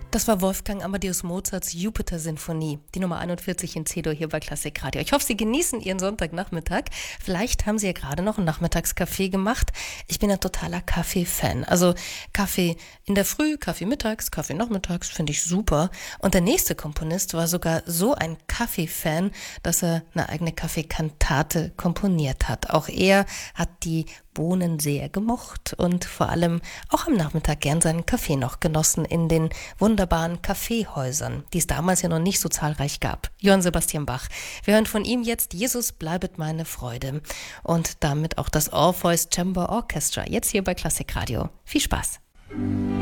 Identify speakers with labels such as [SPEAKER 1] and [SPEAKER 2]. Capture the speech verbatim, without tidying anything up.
[SPEAKER 1] Das war Wolfgang Amadeus Mozarts Jupiter-Sinfonie, die Nummer einundvierzig in C-Dur hier bei Klassik Radio. Ich hoffe, Sie genießen Ihren Sonntagnachmittag. Vielleicht haben Sie ja gerade noch einen Nachmittagskaffee gemacht. Ich bin ein totaler Kaffee-Fan. Also Kaffee in der Früh, Kaffee mittags, Kaffee nachmittags, finde ich super. Und der nächste Komponist war sogar so ein Kaffee-Fan, dass er eine eigene Kaffeekantate komponiert hat. Auch er hat die Bohnen sehr gemocht und vor allem auch am Nachmittag gern seinen Kaffee noch genossen in den wunderbaren Kaffeehäusern, die es damals ja noch nicht so zahlreich gab. Johann Sebastian Bach. Wir hören von ihm jetzt Jesus bleibet meine Freude und damit auch das Orpheus Chamber Orchestra, jetzt hier bei Klassik Radio. Viel Spaß!